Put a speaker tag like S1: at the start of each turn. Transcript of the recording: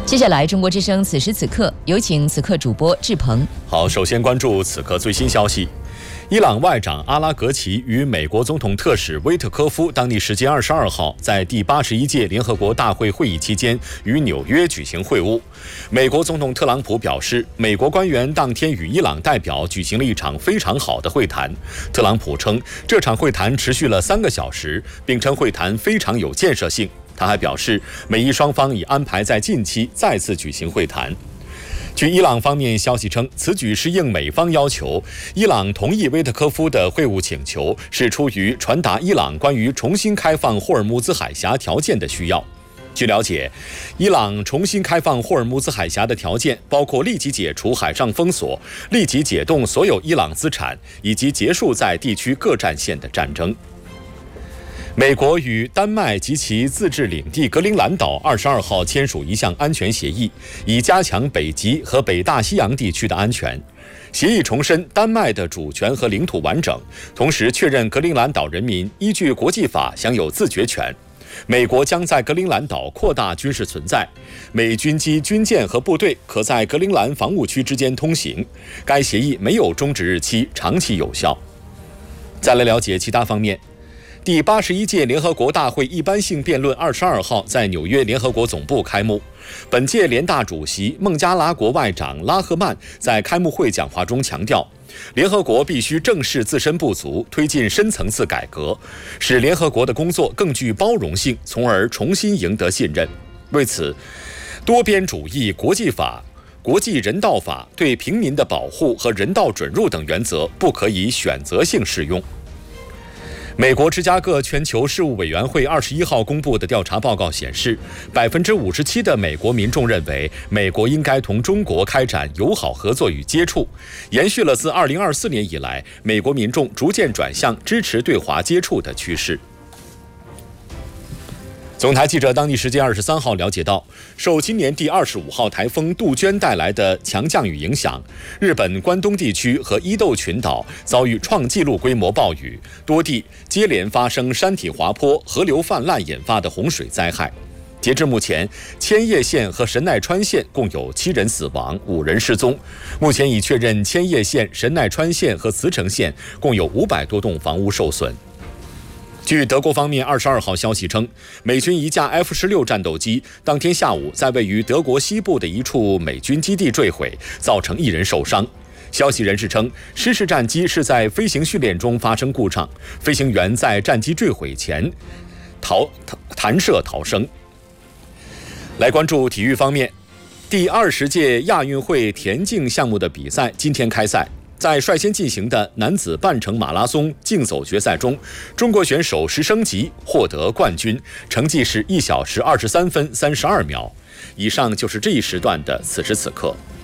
S1: 接下来，中国之声此时此刻有请此刻主播志鹏。
S2: 好，首先关注此刻最新消息。伊朗外长阿拉格齐与美国总统特使威特科夫当地时间22号在第81届联合国大会会议期间于纽约举行会晤。美国总统特朗普表示，美国官员当天与伊朗代表举行了一场非常好的会谈。特朗普称，这场会谈持续了3个小时，并称会谈非常有建设性。他还表示，美伊双方已安排在近期再次举行会谈。据伊朗方面消息称，此举是应美方要求，伊朗同意威特科夫的会晤请求，是出于传达伊朗关于重新开放霍尔木兹海峡条件的需要。据了解，伊朗重新开放霍尔木兹海峡的条件包括立即解除海上封锁、立即解冻所有伊朗资产，以及结束在地区各战线的战争。美国与丹麦及其自治领地格陵兰岛22号签署一项安全协议，以加强北极和北大西洋地区的安全。协议重申丹麦的主权和领土完整，同时确认格陵兰岛人民依据国际法享有自决权。美国将在格陵兰岛扩大军事存在，美军机、军舰和部队可在格陵兰防务区之间通行。该协议没有终止日期，长期有效。再来了解其他方面。第81届联合国大会一般性辩论22号在纽约联合国总部开幕。本届联大主席孟加拉国外长拉赫曼在开幕会讲话中强调，联合国必须正视自身不足，推进深层次改革，使联合国的工作更具包容性，从而重新赢得信任。为此，多边主义、国际法、国际人道法、对平民的保护和人道准入等原则不可以选择性适用。美国芝加哥全球事务委员会21号公布的调查报告显示，57%的美国民众认为美国应该同中国开展友好合作与接触，延续了自2024年以来美国民众逐渐转向支持对华接触的趋势。总台记者当地时间23号了解到，受今年第25号台风杜鹃带来的强降雨影响，日本关东地区和伊豆群岛遭遇创纪录规模暴雨，多地接连发生山体滑坡、河流泛滥引发的洪水灾害。截至目前，千叶县和神奈川县共有7人死亡，5人失踪。目前已确认千叶县、神奈川县和茨城县共有500多栋房屋受损。据德国方面22号消息称，美军一架 F-16战斗机当天下午在位于德国西部的一处美军基地坠毁，造成1人受伤。消息人士称，失事战机是在飞行训练中发生故障，飞行员在战机坠毁前弹射逃生。来关注体育方面，第20届亚运会田径项目的比赛今天开赛。在率先进行的男子半程马拉松竞走决赛中，中国选手石升级获得冠军，成绩是1小时23分32秒。以上就是这一时段的此时此刻。